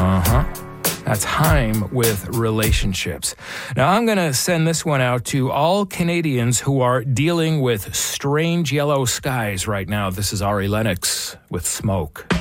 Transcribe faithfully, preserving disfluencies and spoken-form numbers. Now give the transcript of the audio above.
Uh-huh. That's Haim with Relationships. Now, I'm going to send this one out to all Canadians who are dealing with strange yellow skies right now. This is Ari Lennox with Smoke.